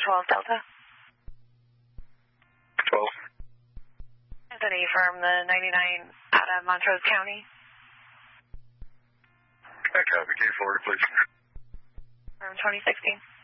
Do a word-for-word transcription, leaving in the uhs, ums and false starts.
twelve Delta. twelve. Anthony from the ninety-nine out of Montrose County. I copy. K Florida, please. From twenty sixteen.